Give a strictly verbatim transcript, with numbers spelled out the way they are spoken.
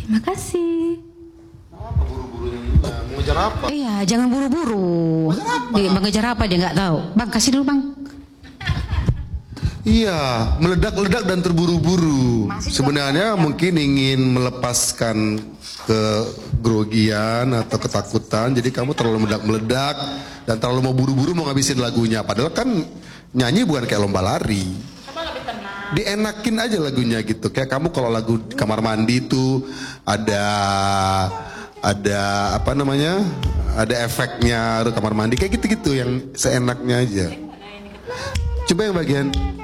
Makasih. Apa buru-burunya Nina? Mau ngejar apa? Iya, jangan buru-buru. Dia mengejar apa dia nggak tahu. Bang, kasih dulu bang. Iya, meledak-ledak dan terburu-buru. Sebenarnya mungkin ingin melepaskan kegrogian atau ketakutan. Jadi kamu terlalu meledak-meledak dan terlalu mau buru-buru mau ngabisin lagunya. Padahal kan nyanyi bukan kayak lomba lari. Dienakin aja lagunya gitu. Kayak kamu kalau lagu di kamar mandi tuh ada ada apa namanya? Ada efeknya kamar mandi kayak gitu-gitu yang seenaknya aja. Coba yang bagian